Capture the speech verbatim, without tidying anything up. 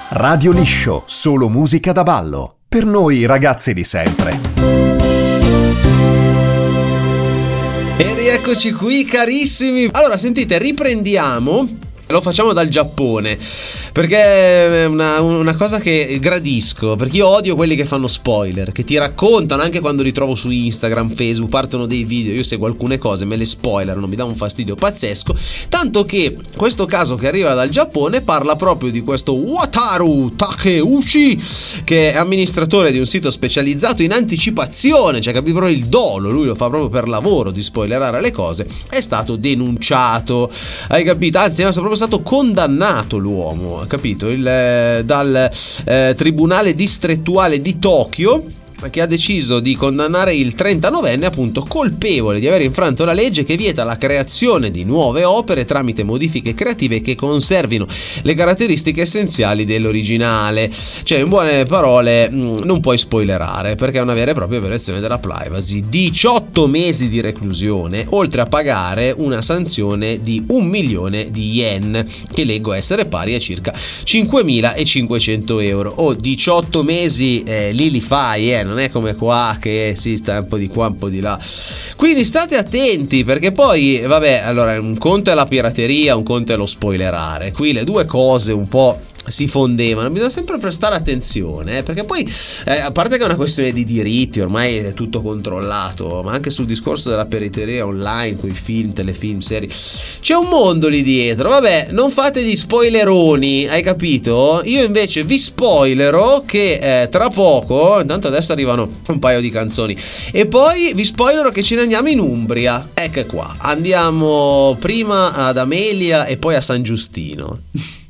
Radio Liscio, solo musica da ballo. Per noi ragazzi di sempre. E rieccoci qui carissimi. Allora sentite, riprendiamo. Lo facciamo dal Giappone perché è una, una cosa che gradisco, perché io odio quelli che fanno spoiler, che ti raccontano anche quando li trovo su Instagram, Facebook, partono dei video, io seguo alcune cose, me le spoilerano, mi dà un fastidio pazzesco, tanto che questo caso che arriva dal Giappone parla proprio di questo Wataru Takeuchi, che è amministratore di un sito specializzato in anticipazione, cioè capi proprio il dolo, lui lo fa proprio per lavoro di spoilerare le cose, è stato denunciato, hai capito? Anzi è proprio stato condannato l'uomo, capito? Il, eh, dal eh, tribunale distrettuale di Tokyo, che ha deciso di condannare il trentanovenne appunto colpevole di aver infranto la legge che vieta la creazione di nuove opere tramite modifiche creative che conservino le caratteristiche essenziali dell'originale. Cioè, in buone parole, mh, non puoi spoilerare perché è una vera e propria violazione della privacy. diciotto mesi di reclusione, oltre a pagare una sanzione di un milione di yen, che leggo essere pari a circa cinquemilacinquecento euro. O oh, diciotto mesi eh, lì li fai, eh non è come qua che si sta un po' di qua un po' di là, quindi state attenti, perché poi vabbè, allora un conto è la pirateria, un conto è lo spoilerare, qui le due cose un po' si fondevano, bisogna sempre prestare attenzione, eh, perché poi eh, a parte che è una questione di diritti, ormai è tutto controllato, ma anche sul discorso della pirateria online, con i film, telefilm, serie, c'è un mondo lì dietro. Vabbè, non fate gli spoileroni, hai capito? Io invece vi spoilero che eh, tra poco, intanto adesso arrivano un paio di canzoni, e poi vi spoilero che ce ne andiamo in Umbria. Ecco qua, andiamo prima ad Amelia e poi a San Giustino.